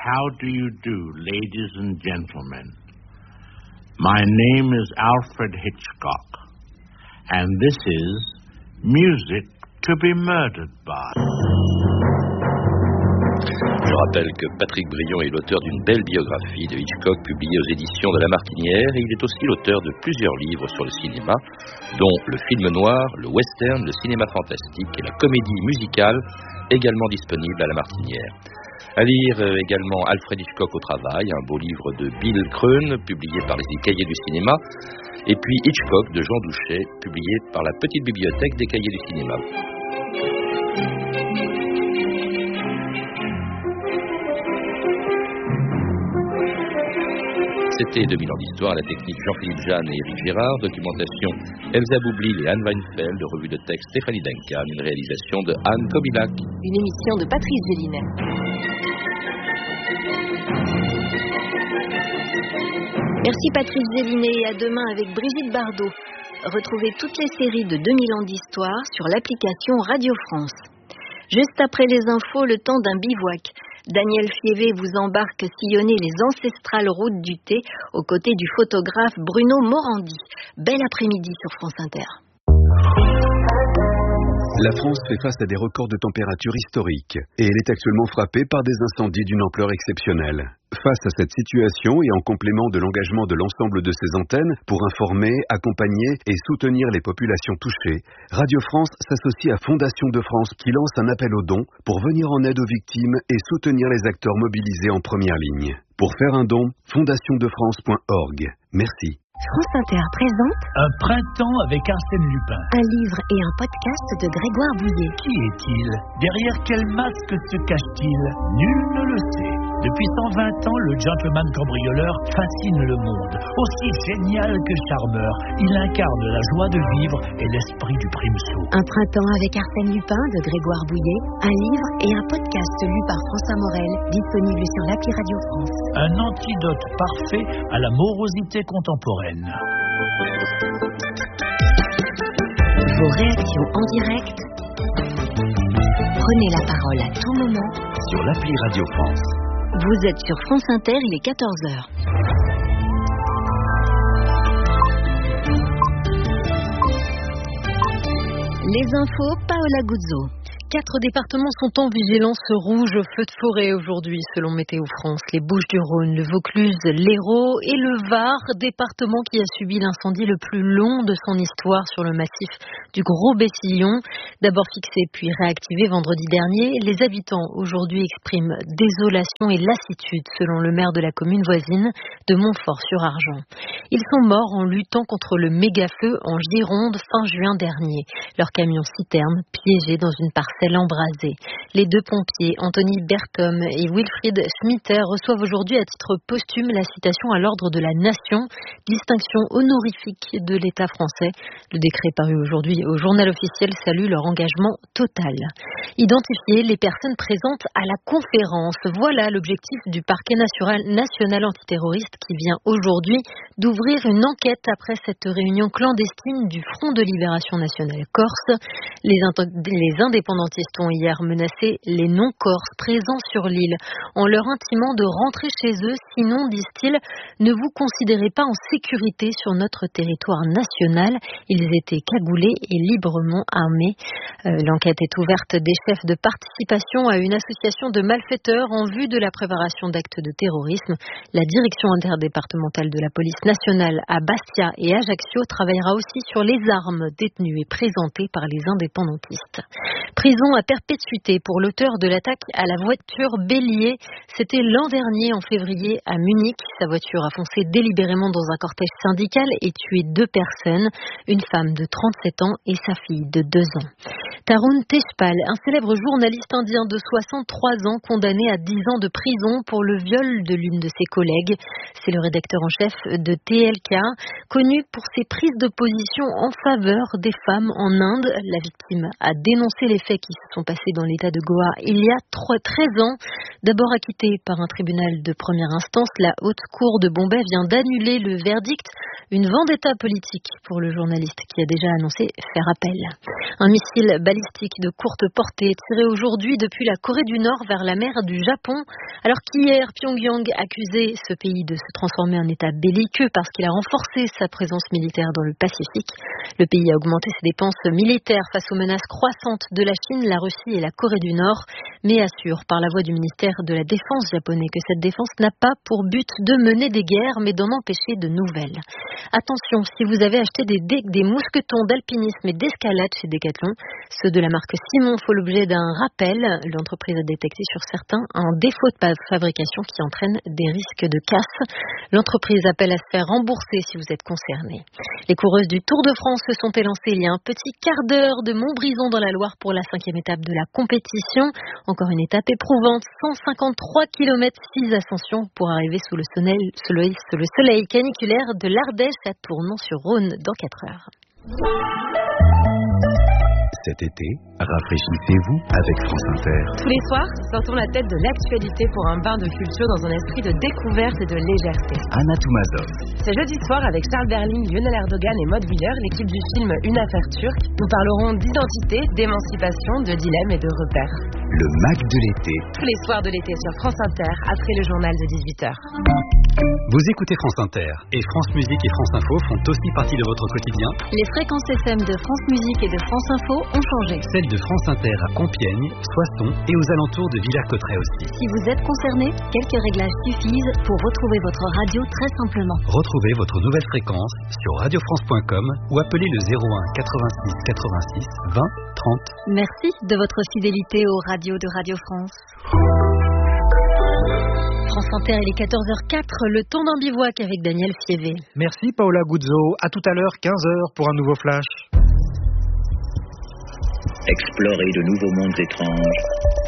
how do you do, ladies and gentlemen? My name is Alfred Hitchcock, and this is Music to be Murdered by. Je rappelle que Patrick Brion est l'auteur d'une belle biographie de Hitchcock publiée aux éditions de La Martinière, et il est aussi l'auteur de plusieurs livres sur le cinéma, dont le film noir, le western, le cinéma fantastique et la comédie musicale, également disponible à La Martinière. À lire également Alfred Hitchcock au travail, un beau livre de Bill Kreun, publié par les Cahiers du cinéma, et puis Hitchcock de Jean Douchet, publié par la Petite Bibliothèque des Cahiers du cinéma. C'était 2000 ans d'histoire, à la technique Jean-Philippe Jeanne et Éric Girard, documentation Elsa Boublil et Anne Weinfeld, revue de texte Stéphanie Duncan, une réalisation de Anne Kobilac. Une émission de Patrice Gélinet. Merci Patrice Gélinet, et à demain avec Brigitte Bardot. Retrouvez toutes les séries de 2000 ans d'histoire sur l'application Radio France. Juste après les infos, le temps d'un bivouac. Daniel Fievé vous embarque sillonner les ancestrales routes du thé aux côtés du photographe Bruno Morandi. Bel après-midi sur France Inter. La France fait face à des records de température historiques et elle est actuellement frappée par des incendies d'une ampleur exceptionnelle. Face à cette situation et en complément de l'engagement de l'ensemble de ses antennes pour informer, accompagner et soutenir les populations touchées, Radio France s'associe à Fondation de France qui lance un appel aux dons pour venir en aide aux victimes et soutenir les acteurs mobilisés en première ligne. Pour faire un don, fondationdefrance.org. Merci. France Inter présente Un printemps avec Arsène Lupin. un livre et un podcast de Grégoire Bouillet. Qui est-il? Derrière quel masque se cache-t-il? Nul ne le sait. Depuis 120 ans, le gentleman cambrioleur fascine le monde. Aussi génial que charmeur, il incarne la joie de vivre et l'esprit du primesaut. Un printemps avec Arsène Lupin de Grégoire Bouillet, un livre et un podcast lu par François Morel, disponible sur l'appli Radio France. Un antidote parfait à la morosité contemporaine. Vos réactions en direct. Prenez la parole à tout moment Sur l'appli Radio France. Vous êtes sur France Inter, il est 14h. Les infos, Paola Guzzo. 4 départements sont en vigilance rouge feu de forêt aujourd'hui, selon Météo France. Les Bouches-du-Rhône, le Vaucluse, l'Hérault et le Var, département qui a subi l'incendie le plus long de son histoire sur le massif du Gros Bessillon. D'abord fixé puis réactivé vendredi dernier, les habitants aujourd'hui expriment désolation et lassitude, selon le maire de la commune voisine de Montfort-sur-Argent. Ils sont morts en luttant contre le méga-feu en Gironde fin juin dernier. Leur camion citerne piégé dans une parcelle embrasée. Les 2 pompiers, Anthony Berthom et Wilfried Schmitter, reçoivent aujourd'hui à titre posthume la citation à l'ordre de la Nation, distinction honorifique de l'État français. Le décret paru aujourd'hui au journal officiel salue leur engagement total. Identifier les personnes présentes à la conférence. Voilà l'objectif du parquet national antiterroriste qui vient aujourd'hui d'ouvrir une enquête après cette réunion clandestine du Front de Libération Nationale Corse. Les indépendantistes ont hier menacé les non-corses présents sur l'île en leur intimant de rentrer chez eux, sinon, disent-ils, ne vous considérez pas en sécurité sur notre territoire national. Ils étaient cagoulés et librement armés. L'enquête est ouverte des chefs de participation à une association de malfaiteurs en vue de la préparation d'actes de terrorisme. La direction interdépartementale de la police nationale à Bastia et Ajaccio travaillera aussi sur les armes détenues et présentées par les indépendantistes. Prison à perpétuité pour l'auteur de l'attaque à la voiture bélier. C'était l'an dernier, en février, à Munich. Sa voiture a foncé délibérément dans un cortège syndical et tué 2 personnes, une femme de 37 ans et sa fille de 2 ans. Tarun Tejpal, un célèbre journaliste indien de 63 ans, condamné à 10 ans de prison pour le viol de l'une de ses collègues. C'est le rédacteur en chef de TLK, connu pour ses prises de position en faveur des femmes en Inde. La victime a dénoncé les faits qui se sont passés dans l'état de Goa il y a 13 ans. D'abord acquittée par un tribunal de première instance, la Haute Cour de Bombay vient d'annuler le verdict. Une vendetta politique pour le journaliste qui a déjà annoncé faire appel. Un missile balistique de courte portée tiré aujourd'hui depuis la Corée du Nord vers la mer du Japon, alors qu'hier Pyongyang accusait ce pays de se transformer en état belliqueux parce qu'il a renforcé sa présence militaire dans le Pacifique. Le pays a augmenté ses dépenses militaires face aux menaces croissantes de la Chine, la Russie et la Corée du Nord, mais assure par la voix du ministère de la Défense japonais que cette défense n'a pas pour but de mener des guerres, mais d'en empêcher de nouvelles. Attention, si vous avez acheté des mousquetons d'alpinisme et d'escalade chez Decathlon, ceux de la marque Simon font l'objet d'un rappel. L'entreprise a détecté sur certains un défaut de fabrication qui entraîne des risques de casse. L'entreprise appelle à se faire rembourser si vous êtes concerné. Les coureuses du Tour de France se sont élancées il y a un petit quart d'heure de Montbrison dans la Loire pour la 5e étape de la compétition. Encore une étape éprouvante, 153 km 6 ascensions pour arriver sous le soleil caniculaire de l'Ardèche à Tournon-sur-Rhône dans 4 heures. Cet été, rafraîchissez-vous avec France Inter. Tous les soirs, sortons la tête de l'actualité pour un bain de culture dans un esprit de découverte et de légèreté. Anna Toumazov. C'est jeudi soir avec Charles Berling, Lionel Erdogan et Maud Wheeler, l'équipe du film Une affaire turque. Nous parlerons d'identité, d'émancipation, de dilemmes et de repères. Le Mac de l'été. Tous les soirs de l'été sur France Inter, après le journal de 18h. Vous écoutez France Inter et France Musique et France Info font aussi partie de votre quotidien. Les fréquences FM de France Musique et de France Info ont changé. Celles de France Inter à Compiègne, Soissons et aux alentours de Villers-Cotterêts aussi. Si vous êtes concerné, quelques réglages suffisent pour retrouver votre radio très simplement. Retrouvez votre nouvelle fréquence sur radiofrance.com ou appelez le 01 86 86 20 30. Merci de votre fidélité aux radios de Radio France. France Inter, il est 14h04, le temps d'un bivouac avec Daniel Fievé. Merci Paola Guzzo, à tout à l'heure 15h pour un nouveau flash. Explorer de nouveaux mondes étranges